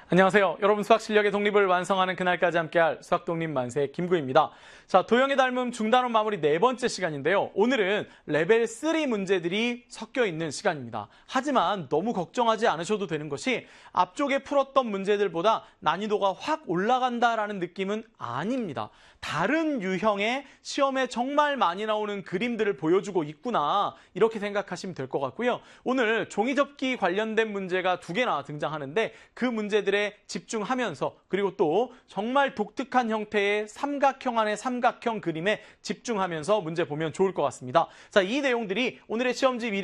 안녕하세요. 여러분 수학 실력의 독립을 완성하는 그날까지 함께할 수학 독립 만세 김구입니다. 자, 도형의 닮음 중단원 마무리 네 번째 시간인데요. 오늘은 레벨 3 문제들이 섞여 있는 시간입니다. 하지만 너무 걱정하지 않으셔도 되는 것이 앞쪽에 풀었던 문제들보다 난이도가 확 올라간다라는 느낌은 아닙니다. 다른 유형의 시험에 정말 많이 나오는 그림들을 보여주고 있구나 이렇게 생각하시면 될 것 같고요. 오늘 종이접기 관련된 문제가 2개나 등장하는데 그 문제들의 집중하면서 그리고 또 정말 독특한 형태의 삼각형 안의 삼각형 그림에 집중하면서 문제 보면 좋을 것 같습니다. 자, 이 내용들이 오늘의 시험지